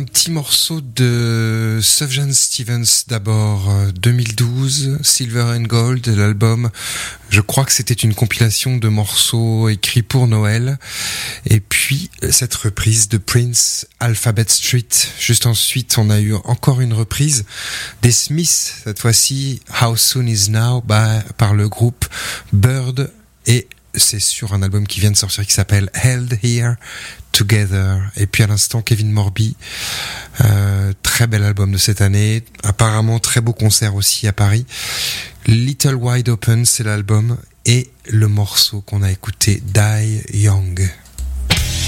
petit morceau de Sufjan Stevens d'abord, 2012, Silver and Gold, l'album. Je crois que c'était une compilation de morceaux écrits pour Noël. Et puis, cette reprise de Prince, Alphabet Street. Juste ensuite, on a eu encore une reprise des Smiths, cette fois-ci, How Soon Is Now, par le groupe Bird. Et c'est sur un album qui vient de sortir qui s'appelle Held Here Together. Et puis à l'instant, Kevin Morby, très bel album de cette année, apparemment très beau concert aussi à Paris. Little Wide Open, c'est l'album, et le morceau qu'on a écouté, Die Young.